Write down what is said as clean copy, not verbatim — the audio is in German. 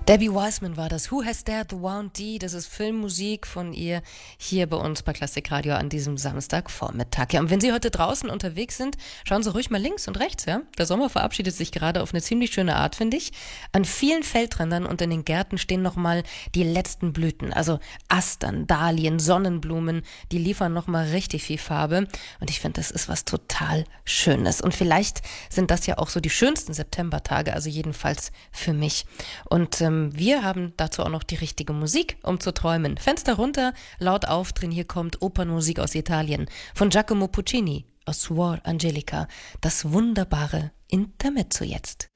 Debbie Wiseman war das. Who Has Dared the Wound D? Das ist Filmmusik von ihr hier bei uns bei Klassikradio an diesem Samstagvormittag. Ja, und wenn Sie heute draußen unterwegs sind, schauen Sie ruhig mal links und rechts, ja? Der Sommer verabschiedet sich gerade auf eine ziemlich schöne Art, finde ich. An vielen Feldrändern und in den Gärten stehen nochmal die letzten Blüten. Also Astern, Dahlien, Sonnenblumen, die liefern nochmal richtig viel Farbe. Und ich finde, das ist was total Schönes. Und vielleicht sind das ja auch so die schönsten Septembertage, also jedenfalls für mich. Und wir haben dazu auch noch die richtige Musik, um zu träumen. Fenster runter, laut aufdrehen, hier kommt Opernmusik aus Italien von Giacomo Puccini aus Suor Angelica. Das wunderbare Intermezzo jetzt.